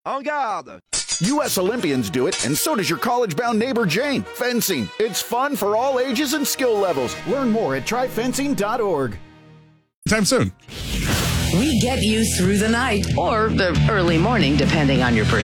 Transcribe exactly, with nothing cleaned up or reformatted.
En garde! U S Olympians do it, and so does your college-bound neighbor Jane. Fencing. It's fun for all ages and skill levels. Learn more at try fencing dot org. Time soon. We get you through the night or the early morning, depending on your perspective.